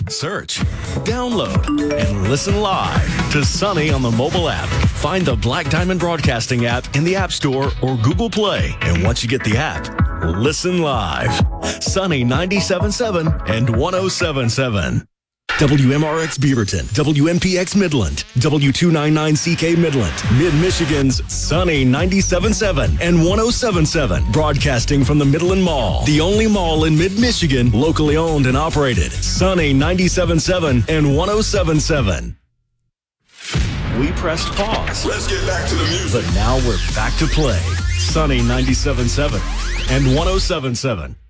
Search, download, and listen live to Sunny on the mobile app. Find the Black Diamond Broadcasting app in the App Store or Google Play. And once you get the app, listen live. Sunny 97.7 and 107.7. WMRX Beaverton, WMPX Midland, W299CK Midland, Mid-Michigan's Sunny 97.7 and 107.7, broadcasting from the Midland Mall, the only mall in Mid-Michigan, locally owned and operated. Sunny 97.7 and 107.7. We pressed pause. Let's get back to the music. But now we're back to play. Sunny 97.7 and 107.7.